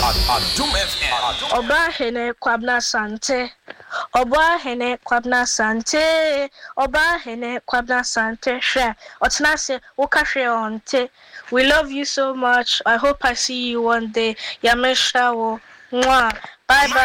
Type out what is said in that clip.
Adum FM. Oba hene kwabna sante. Oba hene kwabna sante. Oba hene kwabna sante. Share. Otinase ukashe onte. We love you so much. I hope I see you one day. Yamesha wo. Mwah. Bye bye.